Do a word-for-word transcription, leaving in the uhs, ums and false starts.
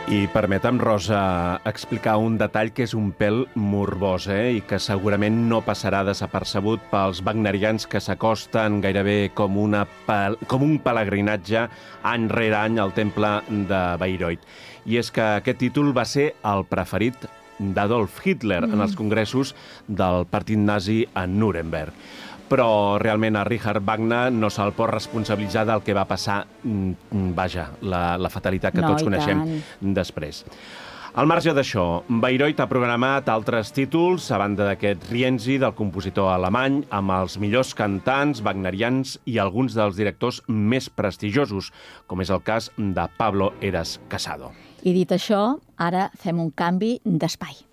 I permetem, Rosa, explicar un detall que és un pèl morbós, eh? I que segurament no passarà desapercebut pels wagnerians que s'acosten gairebé com, una pel... com un pelegrinatge any rere any al temple de Bayreuth. I és que aquest títol va ser el preferit d'Adolf Hitler mm. en els congressos del partit nazi a Nuremberg. Però realment a Richard Wagner no se'l pot responsabilitzar del que va passar, vaja, la, la fatalitat que no, tots coneixem tant. Després. Al marge d'això, Bayreuth ha programat altres títols a banda d'aquest Rienzi del compositor alemany amb els millors cantants wagnerians i alguns dels directors més prestigiosos, com és el cas de Pablo Heras Casado. I dit això, ara fem un canvi d'espai.